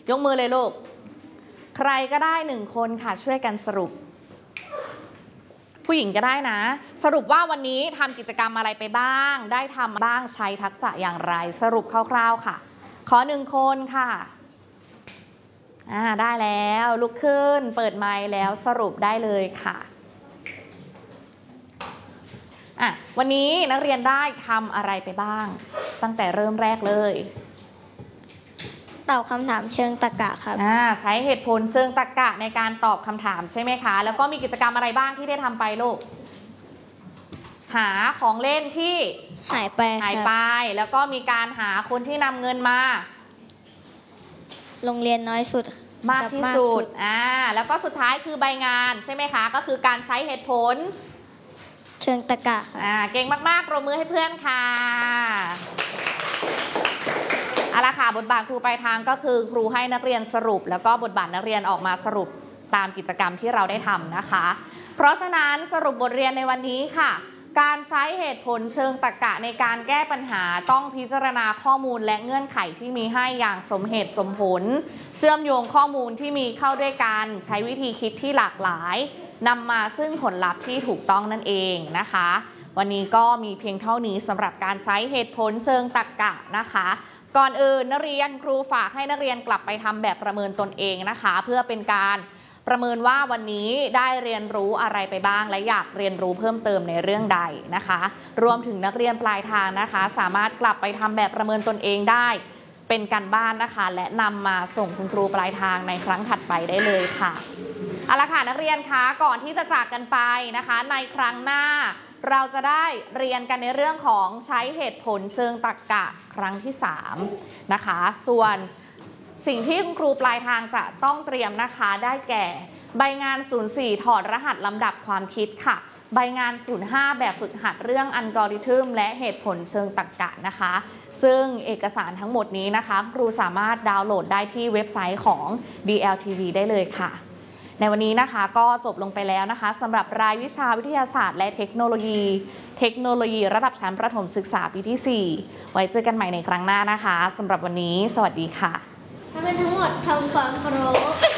ยกมือเลยลูกใครก็ได้1 คนค่ะช่วยกันสรุปผู้หญิงก็ได้นะสรุปว่าวันนี้ทำกิจกรรมอะไรไปบ้างได้ทำบ้างใช้ทักษะอย่างไรสรุปคร่าวๆค่ะขอ1 คนค่ะได้แล้วลุกขึ้นเปิดไมค์แล้วสรุปได้เลยค่ะวันนี้นักเรียนได้ทำอะไรไปบ้างตั้งแต่เริ่มแรกเลยตอบคำถามเชิงตรรกะครับใช้เหตุผลเชิงตรรกะในการตอบคำถามใช่ไหมคะแล้วก็มีกิจกรรมอะไรบ้างที่ได้ทำไปลูกหาของเล่นที่หายไปแล้วก็มีการหาคนที่นำเงินมาโรงเรียนน้อยสุดมากที่สุดแล้วก็สุดท้ายคือใบงานใช่ไหมคะก็คือการใช้เหตุผลเชิงตรรกะเก่งมากๆปรบมือให้เพื่อนค่ะเอาละค่ะบทบาทครูปลายทางก็คือครูให้นักเรียนสรุปแล้วก็บทบาทนักเรียนออกมาสรุปตามกิจกรรมที่เราได้ทำนะคะเพราะฉะนั้นสรุปบทเรียนในวันนี้ค่ะการใช้เหตุผลเชิงตรรกะในการแก้ปัญหาต้องพิจารณาข้อมูลและเงื่อนไขที่มีให้อย่างสมเหตุสมผลเชื่อมโยงข้อมูลที่มีเข้าด้วยกันใช้วิธีคิดที่หลากหลายนำมาซึ่งผลลัพธ์ที่ถูกต้องนั่นเองนะคะวันนี้ก็มีเพียงเท่านี้สำหรับการใช้เหตุผลเชิงตรรกะนะคะก่อนอื่นนักเรียนครูฝากให้นักเรียนกลับไปทำแบบประเมินตนเองนะคะเพื่อเป็นการประเมินว่าวันนี้ได้เรียนรู้อะไรไปบ้างและอยากเรียนรู้เพิ่มเติมในเรื่องใดนะคะรวมถึงนักเรียนปลายทางนะคะสามารถกลับไปทำแบบประเมินตนเองได้เป็นการบ้านนะคะและนำมาส่งคุณครูปลายทางในครั้งถัดไปได้เลยค่ะเอาละค่ะนักเรียนคะก่อนที่จะจากกันไปนะคะในครั้งหน้าเราจะได้เรียนกันในเรื่องของใช้เหตุผลเชิงตรรกะครั้งที่3นะคะส่วนสิ่งที่คุณครูปลายทางจะต้องเตรียมนะคะได้แก่ใบงาน 04 ถอดรหัสลำดับความคิดค่ะใบงาน 05 แบบฝึกหัดเรื่องอัลกอริทึมและเหตุผลเชิงตรรกะนะคะซึ่งเอกสารทั้งหมดนี้นะคะครูสามารถดาวน์โหลดได้ที่เว็บไซต์ของ DLTV ได้เลยค่ะในวันนี้นะคะก็จบลงไปแล้วนะคะสำหรับรายวิชาวิทยาศาสตร์และเทคโนโลยีระดับชั้นประถมศึกษาปีที่ 4ไว้เจอกันใหม่ในครั้งหน้านะคะสำหรับวันนี้สวัสดีค่ะทั้งหมดทำความเคารพ